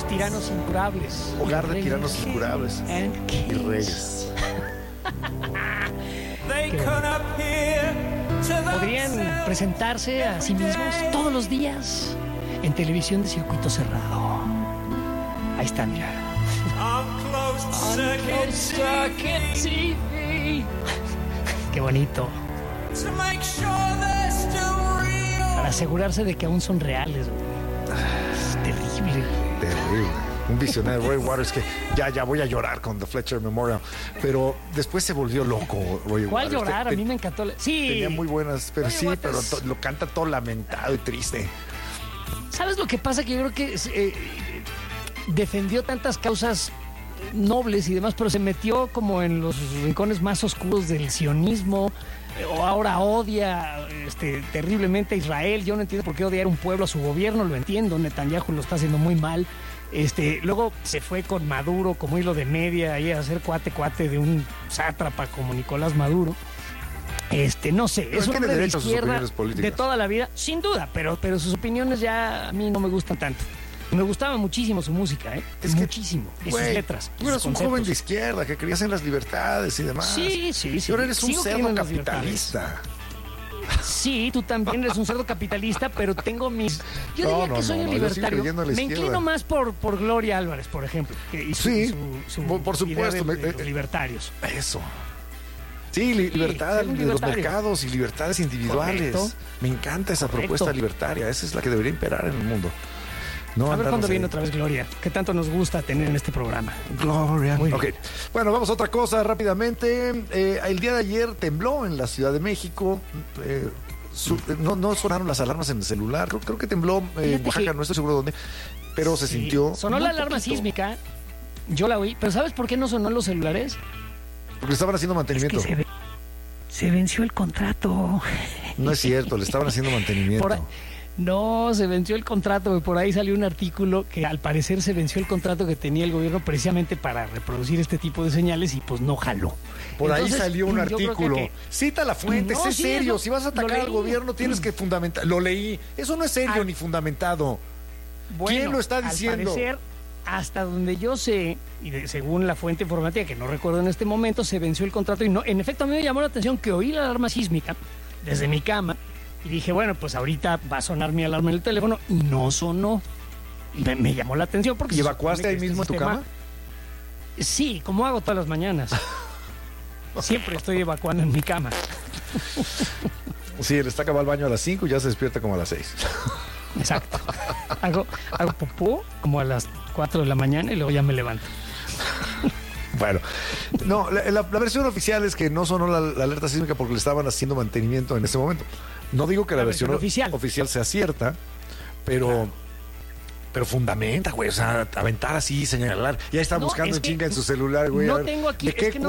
tiranos incurables. Hogar de tiranos incurables y reyes. Podrían presentarse a sí mismos todos los días en televisión de circuito cerrado. Ahí está, mira. Unclosed Circuit TV. Qué bonito. Para asegurarse de que aún son reales. Es terrible. Terrible. Un visionario, Roy Waters, que ya voy a llorar con The Fletcher Memorial. Pero después se volvió loco, Roy Waters. ¿Cuál llorar? A mí me encantó. Sí. Tenía muy buenas, pero Roy sí, Waters. pero lo canta todo lamentado y triste. ¿Sabes lo que pasa? Que yo creo que defendió tantas causas nobles y demás, pero se metió como en los rincones más oscuros del sionismo. O ahora odia terriblemente a Israel. Yo no entiendo por qué odiar un pueblo, a su gobierno, lo entiendo. Netanyahu lo está haciendo muy mal. Luego se fue con Maduro como hilo de media ahí a hacer cuate de un sátrapa como Nicolás Maduro. No sé, es un hombre de izquierda de toda la vida, sin duda, pero sus opiniones ya a mí no me gustan tanto. Me gustaba muchísimo su música, Es que, muchísimo. Y sus letras. Tú eras un joven de izquierda que creías en las libertades y demás. Sí. Y ahora eres un cerdo capitalista. Sí, tú también eres un cerdo capitalista, pero tengo mis... Yo diría que soy un libertario. Me inclino más por Gloria Álvarez, por ejemplo. Por supuesto. De libertarios. Eso. Sí, libertad de los mercados y libertades individuales. Correcto. Me encanta esa propuesta libertaria. Esa es la que debería imperar en el mundo. No, a ver cuándo viene otra vez Gloria, que tanto nos gusta tener en este programa. Gloria. Ok. Bueno, vamos a otra cosa rápidamente. El día de ayer tembló en la Ciudad de México. No sonaron las alarmas en el celular. Creo que tembló en Oaxaca, no estoy seguro dónde, pero se sintió. Sonó la alarma sísmica. Yo la oí, pero ¿sabes por qué no sonó en los celulares? Porque estaban haciendo mantenimiento. Es que se venció el contrato. No es cierto, le estaban haciendo mantenimiento. No, se venció el contrato. Por ahí salió un artículo que al parecer se venció el contrato que tenía el gobierno precisamente para reproducir este tipo de señales y pues no jaló. Entonces, ahí salió un artículo. Cita la fuente, sé serio. Si vas a atacar al gobierno tienes que fundamentar. Lo leí. Eso no es serio ni fundamentado. Bueno, ¿quién lo está diciendo? Al parecer, hasta donde yo sé, y según la fuente informativa que no recuerdo en este momento, se venció el contrato y no. En efecto, a mí me llamó la atención que oí la alarma sísmica desde mi cama. Y dije, bueno, pues ahorita va a sonar mi alarma en el teléfono y no sonó. Y me llamó la atención porque... ¿Y evacuaste ahí mismo en tu cama? Sí, como hago todas las mañanas. Siempre estoy evacuando en mi cama. Sí, el Estaca va al baño a las 5 y ya se despierta como a las 6. Exacto. Hago popó como a las 4 de la mañana y luego ya me levanto. Bueno, no, la versión oficial es que no sonó la alerta sísmica porque le estaban haciendo mantenimiento en ese momento. No digo que la versión oficial sea cierta, pero fundamenta, güey, o sea, aventar así, señalar. Ya está buscando en chinga en su celular, güey. No tengo aquí, ¿de qué